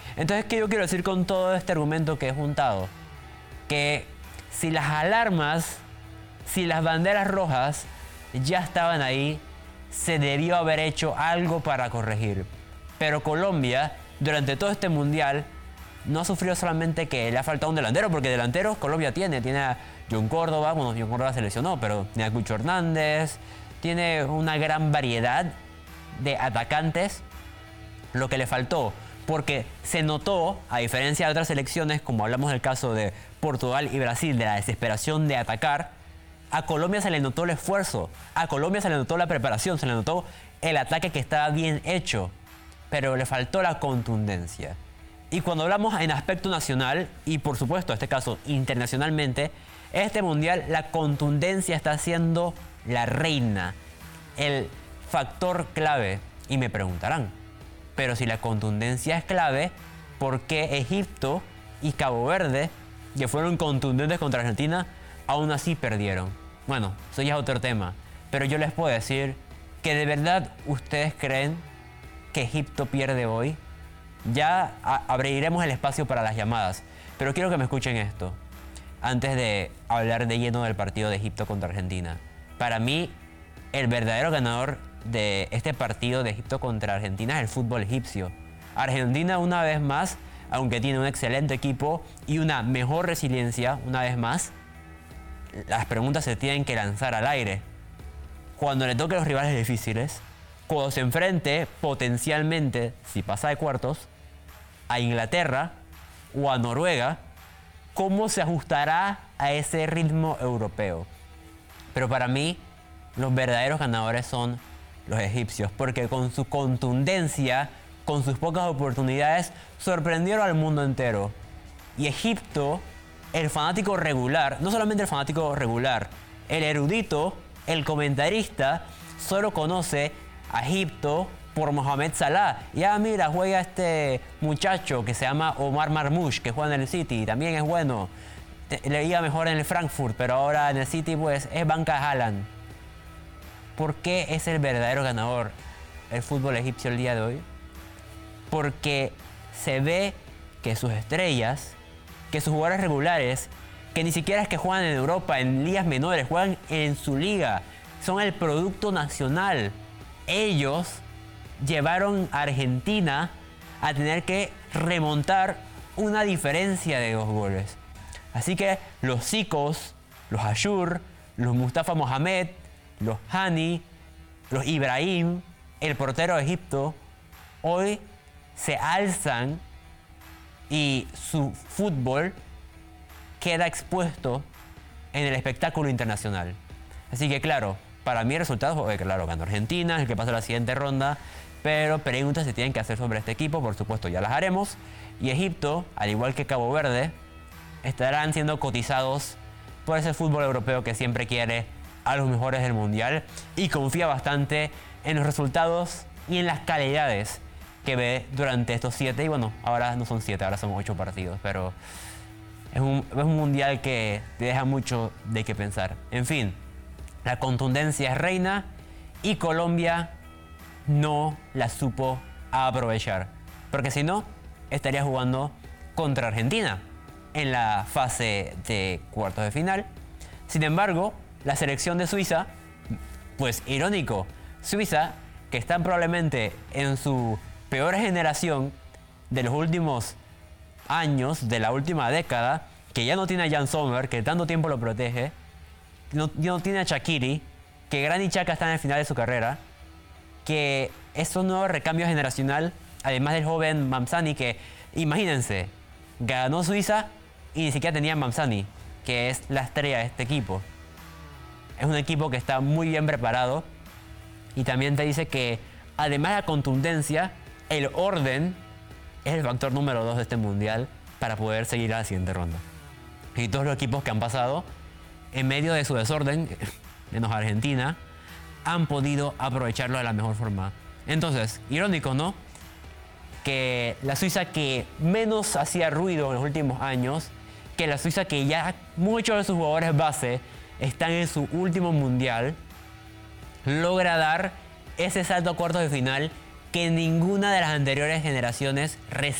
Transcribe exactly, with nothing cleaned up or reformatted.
Entonces, ¿qué yo quiero decir con todo este argumento que he juntado? Que si las alarmas, si las banderas rojas ya estaban ahí, se debió haber hecho algo para corregir. Pero Colombia, durante todo este mundial, no sufrió solamente que le ha faltado un delantero, porque delanteros Colombia tiene. Tiene a John Córdoba, bueno, John Córdoba se lesionó, pero tiene a Cucho Hernández, tiene una gran variedad de atacantes. Lo que le faltó, porque se notó, a diferencia de otras selecciones, como hablamos del caso de Portugal y Brasil, de la desesperación de atacar, a Colombia se le notó el esfuerzo, a Colombia se le notó la preparación, se le notó el ataque que estaba bien hecho, pero le faltó la contundencia. Y cuando hablamos en aspecto nacional, y por supuesto en este caso internacionalmente, este mundial la contundencia está siendo la reina, el factor clave. Y me preguntarán, pero si la contundencia es clave, ¿por qué Egipto y Cabo Verde, que fueron contundentes contra Argentina, aún así perdieron? Bueno, eso ya es otro tema, pero yo les puedo decir que de verdad ustedes creen que Egipto pierde hoy. Ya abriremos el espacio para las llamadas, pero quiero que me escuchen esto antes de hablar de lleno del partido de Egipto contra Argentina. Para mí, el verdadero ganador de este partido de Egipto contra Argentina es el fútbol egipcio. Argentina, una vez más, aunque tiene un excelente equipo y una mejor resiliencia, una vez más, las preguntas se tienen que lanzar al aire. Cuando le toque a los rivales difíciles, cuando se enfrente potencialmente, si pasa de cuartos, a Inglaterra o a Noruega, ¿cómo se ajustará a ese ritmo europeo? Pero para mí, los verdaderos ganadores son los egipcios, porque con su contundencia, con sus pocas oportunidades, sorprendieron al mundo entero. Y Egipto, el fanático regular, no solamente el fanático regular, el erudito, el comentarista, solo conoce a Egipto por Mohamed Salah. Ya mira, juega este muchacho que se llama Omar Marmoush, que juega en el City, también es bueno. Le iba mejor en el Frankfurt, pero ahora en el City pues es banca de Haaland. ¿Por qué es el verdadero ganador el fútbol egipcio el día de hoy? Porque se ve que sus estrellas, que sus jugadores regulares, que ni siquiera es que juegan en Europa, en ligas menores, juegan en su liga, son el producto nacional. Ellos llevaron a Argentina a tener que remontar una diferencia de dos goles. Así que los Zicos, los Ashur, los Mustafa Mohamed, los Hani, los Ibrahim, el portero de Egipto, hoy se alzan y su fútbol queda expuesto en el espectáculo internacional. Así que claro, para mí el resultado, eh, claro, ganó Argentina, es el que pasa a la siguiente ronda, pero preguntas se tienen que hacer sobre este equipo, por supuesto ya las haremos. Y Egipto, al igual que Cabo Verde, estarán siendo cotizados por ese fútbol europeo que siempre quiere a los mejores del mundial y confía bastante en los resultados y en las calidades que ve durante estos siete, y bueno, ahora no son siete, ahora son ocho partidos, pero es un, es un mundial que te deja mucho de qué pensar. En fin, la contundencia es reina y Colombia no la supo aprovechar, porque si no, estaría jugando contra Argentina en la fase de cuartos de final. Sin embargo, la selección de Suiza, pues irónico, Suiza, que está probablemente en su peor generación de los últimos años, de la última década, que ya no tiene a Jan Sommer, que tanto tiempo lo protege, no, no tiene a Shaqiri, que Granit Xhaka está en el final de su carrera, que es un nuevo recambio generacional, además del joven Mamsani, que, imagínense, ganó Suiza y ni siquiera tenía a Mamsani, que es la estrella de este equipo. Es un equipo que está muy bien preparado y también te dice que, además de la contundencia, el orden es el factor número dos de este mundial para poder seguir a la siguiente ronda. Y todos los equipos que han pasado, en medio de su desorden, menos Argentina, han podido aprovecharlo de la mejor forma. Entonces, irónico, ¿no? Que la Suiza que menos hacía ruido en los últimos años, que la Suiza que ya muchos de sus jugadores base están en su último mundial, logra dar ese salto a cuartos de final que ninguna de las anteriores generaciones